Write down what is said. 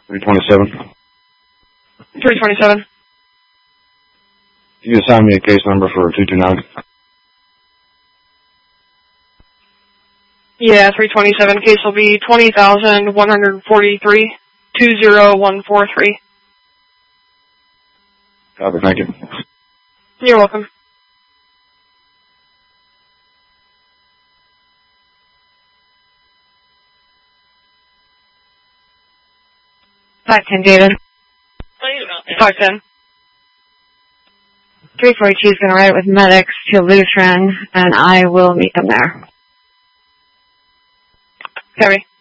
327. 327. You assign me a case number for 229. Yeah, 327. Case will be 20,143 20143. Copy, thank you. You're welcome. Talk 10, David. Talk 10. 342 is going to ride it with medics to Lutheran, and I will meet them there. Copy.